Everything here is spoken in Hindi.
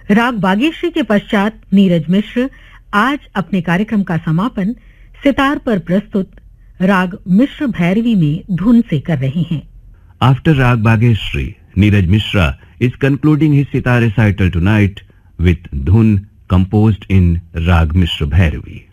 राग बागेश्री के पश्चात नीरज मिश्र आज अपने कार्यक्रम का समापन सितार पर प्रस्तुत राग मिश्र भैरवी में धुन से कर रहे हैं। After Rag Bageshri, Neeraj Mishra is concluding his sitar recital tonight with Dhun composed in Rag Mishra Bhairavi.